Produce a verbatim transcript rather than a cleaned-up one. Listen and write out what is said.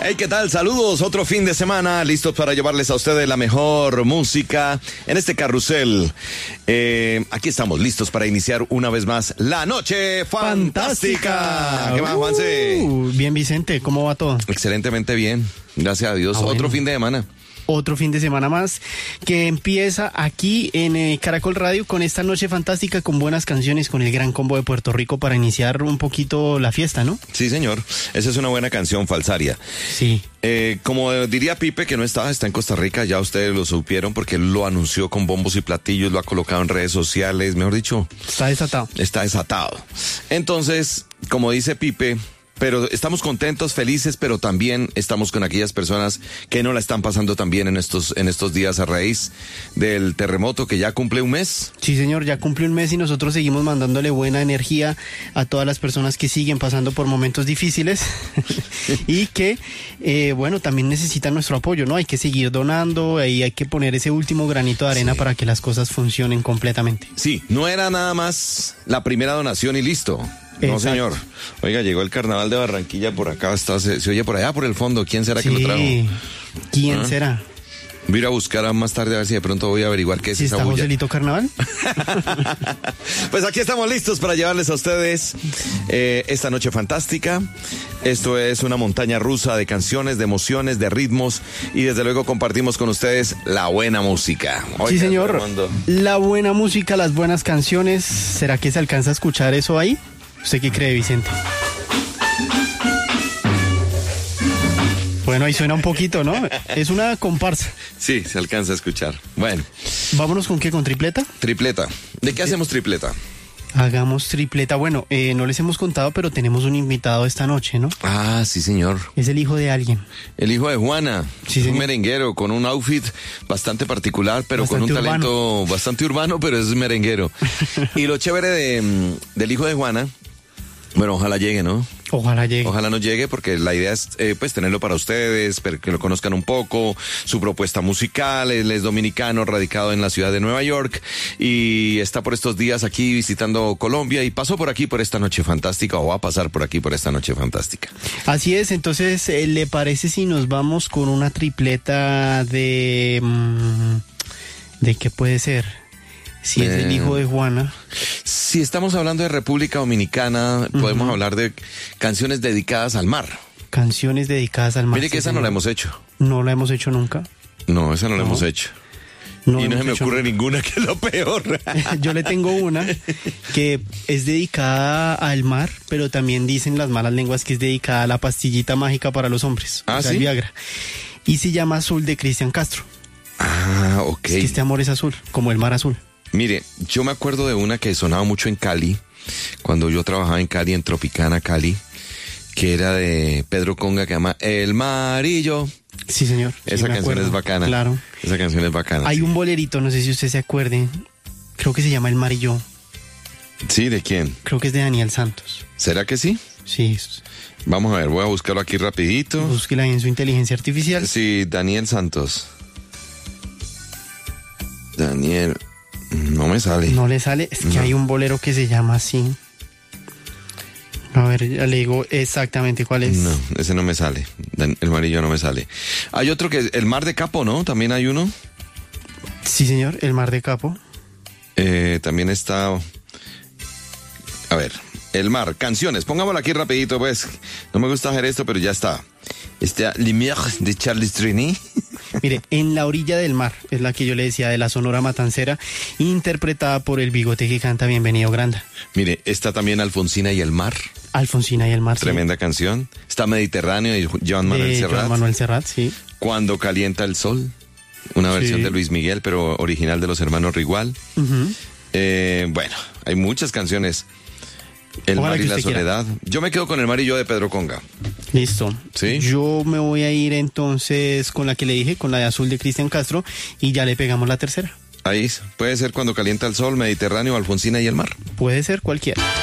Hey, ¿qué tal? Saludos, otro fin de semana, listos para llevarles a ustedes la mejor música en este carrusel. Eh, aquí estamos listos para iniciar una vez más la noche fantástica. fantástica. ¿Qué más, Juanse? Uh, bien, Vicente, ¿cómo va todo? Excelentemente bien, gracias a Dios. Ah, bueno. Otro fin de semana. Otro fin de semana más que empieza aquí en eh, Caracol Radio con esta noche fantástica, con buenas canciones, con el Gran Combo de Puerto Rico para iniciar un poquito la fiesta, ¿no? Sí, señor. Esa es una buena canción, Falsaria. Sí. Eh, como diría Pipe, que no está, está en Costa Rica, ya ustedes lo supieron porque él lo anunció con bombos y platillos, lo ha colocado en redes sociales, mejor dicho. Está desatado. Está desatado. Entonces, como dice Pipe, pero estamos contentos, felices, pero también estamos con aquellas personas que no la están pasando tan bien en estos, en estos días a raíz del terremoto que ya cumple un mes. Sí, señor, ya cumple un mes y nosotros seguimos mandándole buena energía a todas las personas que siguen pasando por momentos difíciles y que, eh, bueno, también necesitan nuestro apoyo, ¿no? Hay que seguir donando, ahí hay que poner ese último granito de arena sí. para que las cosas funcionen completamente. Sí, no era nada más la primera donación y listo. No, Exacto. señor. Oiga, llegó el carnaval de Barranquilla por acá, está, se, se oye por allá por el fondo. ¿Quién será sí. que lo trajo? ¿Quién ¿Ah? será? Voy a ir a buscar más tarde a ver si de pronto voy a averiguar qué es ¿Sí esa está bulla. Joselito Carnaval? Pues aquí estamos listos para llevarles a ustedes eh, esta noche fantástica. Esto es una montaña rusa de canciones, de emociones, de ritmos y desde luego compartimos con ustedes la buena música. Oiga, sí, señor. Fernando. La buena música, las buenas canciones. ¿Será que se alcanza a escuchar eso ahí? ¿Usted qué cree, Vicente? Bueno, ahí suena un poquito, ¿no? Es una comparsa. Sí, se alcanza a escuchar. Bueno. ¿Vámonos con qué? ¿Con tripleta? Tripleta. ¿De qué hacemos tripleta? Hagamos tripleta. Bueno, eh, no les hemos contado, pero tenemos un invitado esta noche, ¿no? Ah, sí, señor. Es el hijo de alguien. El hijo de Juana. Sí, un señor. merenguero con un outfit bastante particular, pero bastante con un urbano. talento bastante urbano, pero es merenguero. Y lo chévere de, del hijo de Juana, bueno, ojalá llegue, ¿no? Ojalá llegue. Ojalá no llegue porque la idea es eh, pues tenerlo para ustedes, para que lo conozcan un poco, su propuesta musical. Él es dominicano, radicado en la ciudad de Nueva York y está por estos días aquí visitando Colombia y pasó por aquí por esta noche fantástica o va a pasar por aquí por esta noche fantástica. Así es, entonces, eh, ¿le parece si nos vamos con una tripleta de... Mmm, ¿de qué puede ser? Si es eh, el hijo de Juana. Si estamos hablando de República Dominicana, uh-huh. podemos hablar de canciones dedicadas al mar. Canciones dedicadas al mar. Mire que esa no la hemos hecho. No la hemos hecho nunca. No, esa no, no. la hemos hecho. No y no se me ocurre nunca. ninguna, que es lo peor. Yo le tengo una que es dedicada al mar, pero también dicen las malas lenguas que es dedicada a la pastillita mágica para los hombres. Ah, o sea, ¿sí? El Viagra. Y se llama Azul de Cristian Castro. Ah, ok. Es que este amor es azul, como el mar azul. Mire, yo me acuerdo de una que sonaba mucho en Cali, cuando yo trabajaba en Cali, en Tropicana, Cali, que era de Pedro Conga, que se llama El Marillo. Sí, señor. Esa sí, canción acuerdo. es bacana. Claro. Esa canción es bacana. Hay sí. un bolerito, no sé si usted se acuerde, creo que se llama El Marillo. Sí, ¿de quién? Creo que es de Daniel Santos. ¿Será que sí? Sí. Vamos a ver, voy a buscarlo aquí rapidito. Búsquela en su inteligencia artificial. Sí, Daniel Santos. Daniel... No me sale. No le sale, es que no. hay un bolero que se llama así. A ver, ya le digo exactamente cuál es. No, ese no me sale. El Marillo no me sale. Hay otro que El Mar de Capo, ¿no? También hay uno. Sí, señor, El Mar de Capo. Eh, también está... A ver, El Mar, canciones. Pongámoslo aquí rapidito, pues. No me gusta hacer esto, pero ya está. Está Lumière de Charles Trenet. Mire, En la orilla del mar, es la que yo le decía de la Sonora Matancera, interpretada por el bigote que canta Bienvenido Granda. Mire, está también Alfonsina y el mar. Alfonsina y el mar, Tremenda sí. canción. Está Mediterráneo y Joan Manuel de Serrat. Joan Manuel Serrat, sí. Cuando calienta el sol. Una versión sí. de Luis Miguel, pero original de los hermanos Rigual. Uh-huh. Eh, bueno, hay muchas canciones. El Ojalá mar y la quiera. soledad. Yo me quedo con El Mar y yo de Pedro Conga. Listo. ¿Sí? Yo me voy a ir entonces con la que le dije, con la de Azul de Cristian Castro, y ya le pegamos la tercera. Ahí puede ser Cuando calienta el sol, Mediterráneo, Alfonsina y el mar. Puede ser cualquiera.